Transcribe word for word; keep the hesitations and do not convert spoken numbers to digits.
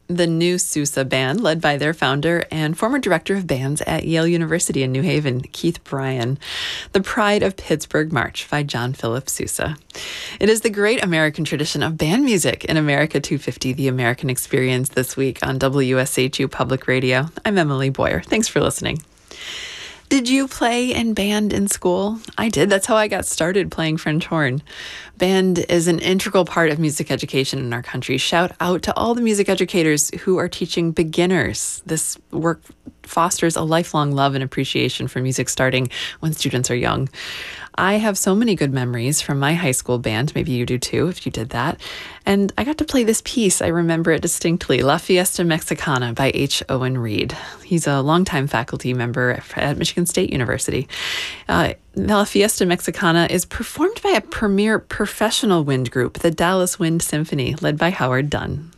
the new Sousa Band, led by their founder and former director of bands at Yale University in New Haven, Keith Bryan. The Pride of Pittsburgh March by John Philip Sousa. It is the great American tradition of band music in America two fifty, The American Experience, this week on W S H U Public Radio. I'm Emily Boyer. Thanks for listening. Did you play in band in school? I did. That's how I got started playing French horn. Band is an integral part of music education in our country. Shout out to all the music educators who are teaching beginners. This work fosters a lifelong love and appreciation for music starting when students are young. I have so many good memories from my high school band. Maybe you do too, if you did that. And I got to play this piece. I remember it distinctly, La Fiesta Mexicana by H. Owen Reed. He's a longtime faculty member at Michigan State University. Uh, La Fiesta Mexicana is performed by a premier professional wind group, the Dallas Wind Symphony, led by Howard Dunn.